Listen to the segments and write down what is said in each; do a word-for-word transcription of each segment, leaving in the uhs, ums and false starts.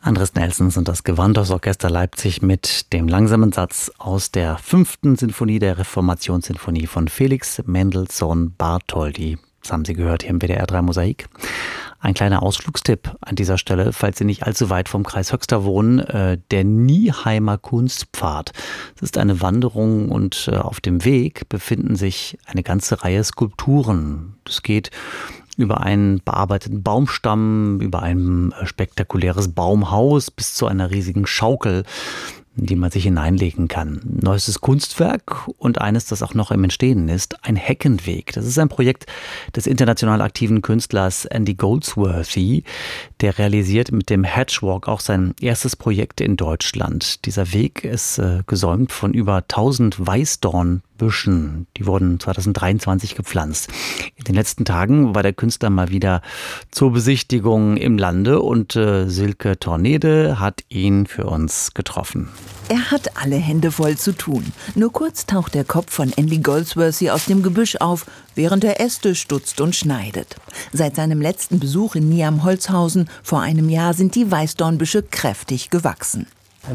Andres Nelsons und das Gewandhausorchester Leipzig mit dem langsamen Satz aus der fünften Sinfonie der Reformationssinfonie von Felix Mendelssohn Bartholdy. Das haben Sie gehört hier im W D R drei Mosaik. Ein kleiner Ausflugstipp an dieser Stelle, falls Sie nicht allzu weit vom Kreis Höxter wohnen, äh, der Nieheimer Kunstpfad. Es ist eine Wanderung und äh, auf dem Weg befinden sich eine ganze Reihe Skulpturen. Es geht über einen bearbeiteten Baumstamm, über ein spektakuläres Baumhaus bis zu einer riesigen Schaukel, in die man sich hineinlegen kann. Neuestes Kunstwerk und eines, das auch noch im Entstehen ist, ein Heckenweg. Das ist ein Projekt des international aktiven Künstlers Andy Goldsworthy. Der realisiert mit dem Hedgewalk auch sein erstes Projekt in Deutschland. Dieser Weg ist äh, gesäumt von über tausend Weißdornbüschen. Die wurden zweitausenddreiundzwanzig gepflanzt. In den letzten Tagen war der Künstler mal wieder zur Besichtigung im Lande und äh, Silke Tornede hat ihn für uns getroffen. Er hat alle Hände voll zu tun. Nur kurz taucht der Kopf von Andy Goldsworthy aus dem Gebüsch auf, während er Äste stutzt und schneidet. Seit seinem letzten Besuch in Nieham-Holzhausen vor einem Jahr sind die Weißdornbüsche kräftig gewachsen.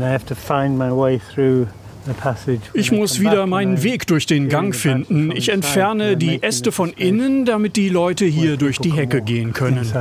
Ich muss wieder meinen Weg durch den Gang finden. Ich entferne die Äste von innen, damit die Leute hier durch die Hecke gehen können.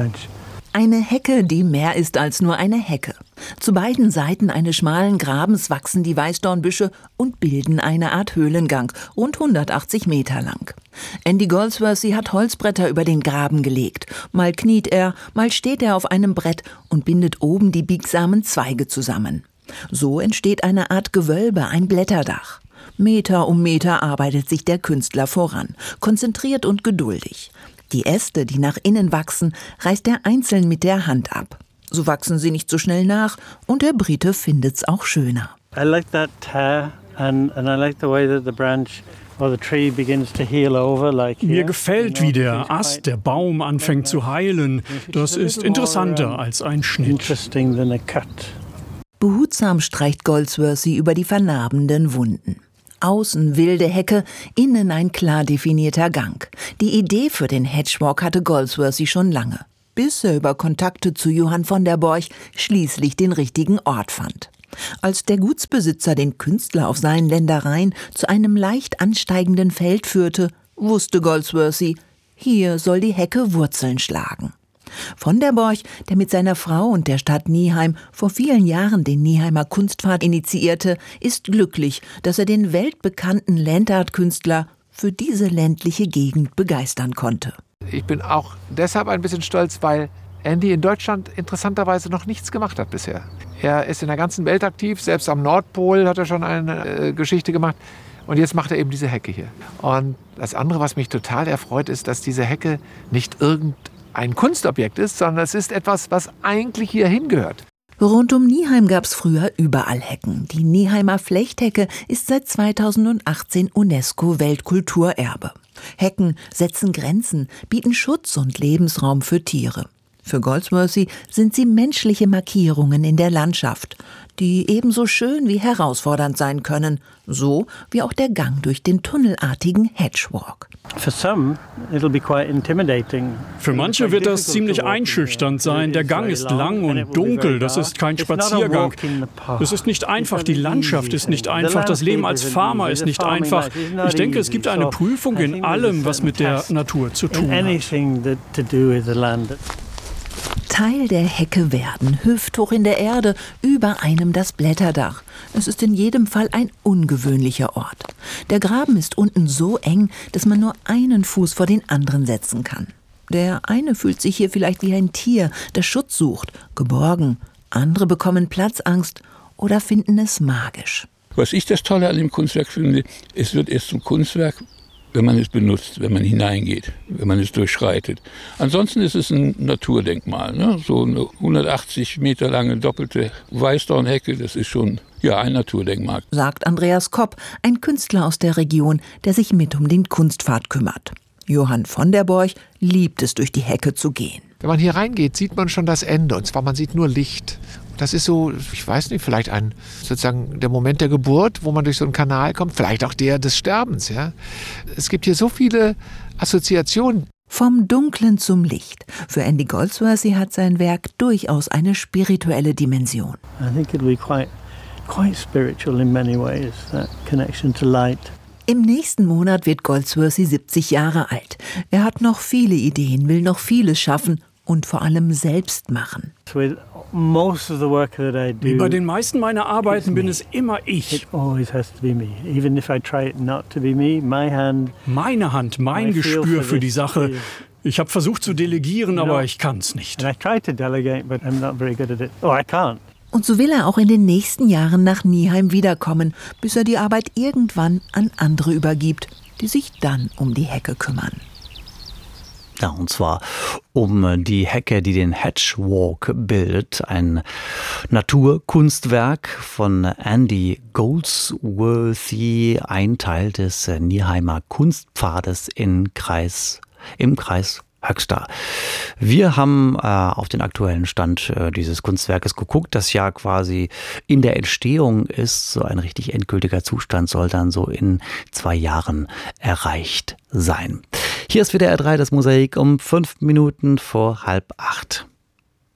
Eine Hecke, die mehr ist als nur eine Hecke. Zu beiden Seiten eines schmalen Grabens wachsen die Weißdornbüsche und bilden eine Art Höhlengang, rund hundertachtzig Meter lang. Andy Goldsworthy hat Holzbretter über den Graben gelegt. Mal kniet er, mal steht er auf einem Brett und bindet oben die biegsamen Zweige zusammen. So entsteht eine Art Gewölbe, ein Blätterdach. Meter um Meter arbeitet sich der Künstler voran, konzentriert und geduldig. Die Äste, die nach innen wachsen, reißt er einzeln mit der Hand ab. So wachsen sie nicht so schnell nach und der Brite findet's auch schöner. I like that tear and and I like the way that the branch or the tree begins to heal over like here. Mir gefällt, wie der Ast, der Baum anfängt zu heilen. Das ist interessanter als ein Schnitt. Interesting than a cut. Behutsam streicht Goldsworthy über die vernarbenden Wunden. Außen wilde Hecke, innen ein klar definierter Gang. Die Idee für den Hedgewalk hatte Goldsworthy schon lange, bis er über Kontakte zu Johann von der Borch schließlich den richtigen Ort fand. Als der Gutsbesitzer den Künstler auf seinen Ländereien zu einem leicht ansteigenden Feld führte, wusste Goldsworthy, hier soll die Hecke Wurzeln schlagen. Von der Borch, der mit seiner Frau und der Stadt Nieheim vor vielen Jahren den Nieheimer Kunstpfad initiierte, ist glücklich, dass er den weltbekannten Landartkünstler für diese ländliche Gegend begeistern konnte. Ich bin auch deshalb ein bisschen stolz, weil Andy in Deutschland interessanterweise noch nichts gemacht hat bisher. Er ist in der ganzen Welt aktiv, selbst am Nordpol hat er schon eine äh, Geschichte gemacht. Und jetzt macht er eben diese Hecke hier. Und das andere, was mich total erfreut, ist, dass diese Hecke nicht irgendein ein Kunstobjekt ist, sondern es ist etwas, was eigentlich hier hingehört. Rund um Nieheim gab es früher überall Hecken. Die Nieheimer Flechthecke ist seit zweitausendachtzehn UNESCO-Weltkulturerbe. Hecken setzen Grenzen, bieten Schutz und Lebensraum für Tiere. Für Goldsworthy sind sie menschliche Markierungen in der Landschaft, die ebenso schön wie herausfordernd sein können, so wie auch der Gang durch den tunnelartigen Hedgewalk. Für manche wird das ziemlich einschüchternd sein. Der Gang ist lang und dunkel, das ist kein Spaziergang. Es ist nicht einfach, die Landschaft ist nicht einfach, das Leben als Farmer ist nicht einfach. Ich denke, es gibt eine Prüfung in allem, was mit der Natur zu tun hat. Teil der Hecke werden, hüfthoch in der Erde, über einem das Blätterdach. Es ist in jedem Fall ein ungewöhnlicher Ort. Der Graben ist unten so eng, dass man nur einen Fuß vor den anderen setzen kann. Der eine fühlt sich hier vielleicht wie ein Tier, das Schutz sucht, geborgen. Andere bekommen Platzangst oder finden es magisch. Was ich das Tolle an dem Kunstwerk finde, es wird erst zum Kunstwerk, wenn man es benutzt, wenn man hineingeht, wenn man es durchschreitet. Ansonsten ist es ein Naturdenkmal, ne? So eine hundertachtzig Meter lange doppelte Weißdornhecke, das ist schon ja, ein Naturdenkmal. Sagt Andreas Kopp, ein Künstler aus der Region, der sich mit um den Kunstpfad kümmert. Johann von der Borch liebt es, durch die Hecke zu gehen. Wenn man hier reingeht, sieht man schon das Ende, und zwar man sieht nur Licht. Das ist so, ich weiß nicht, vielleicht ein sozusagen der Moment der Geburt, wo man durch so einen Kanal kommt, vielleicht auch der des Sterbens. Ja? Es gibt hier so viele Assoziationen. Vom Dunklen zum Licht. Für Andy Goldsworthy hat sein Werk durchaus eine spirituelle Dimension. I think it'll be quite, quite spiritual in many ways, that connection to light. Im nächsten Monat wird Goldsworthy siebzig Jahre alt. Er hat noch viele Ideen, will noch vieles schaffen und vor allem selbst machen. With most of the work that I do, Wie bei den meisten meiner Arbeiten bin es immer ich. it always has to be me. Even if I try it not to be me, my hand. Meine Hand, mein My feel Gespür for für die this Sache. is- Ich habe versucht zu delegieren, aber ich kann es nicht. And I try to delegate, but I'm not very good at it. Oh, I can't. Und so will er auch in den nächsten Jahren nach Nieheim wiederkommen, bis er die Arbeit irgendwann an andere übergibt, die sich dann um die Hecke kümmern. Ja, und zwar um die Hecke, die den Hedgewalk bildet. Ein Naturkunstwerk von Andy Goldsworthy, ein Teil des Nieheimer Kunstpfades in Kreis, im Kreis Höxter. Wir haben äh, auf den aktuellen Stand äh, dieses Kunstwerkes geguckt, das ja quasi in der Entstehung ist. So ein richtig endgültiger Zustand soll dann so in zwei Jahren erreicht sein. Hier ist W D R drei das Mosaik um fünf Minuten vor halb acht.